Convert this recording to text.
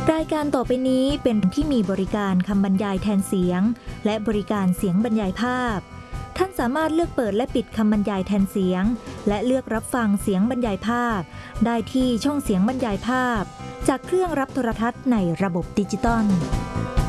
รายการต่อไปนี้เป็นที่มีบริการคำบรรยายแทนเสียงและบริการเสียงบรรยายภาพท่านสามารถเลือกเปิดและปิดคำบรรยายแทนเสียงและเลือกรับฟังเสียงบรรยายภาพได้ที่ช่องเสียงบรรยายภาพจากเครื่องรับโทรทัศน์ในระบบดิจิตอล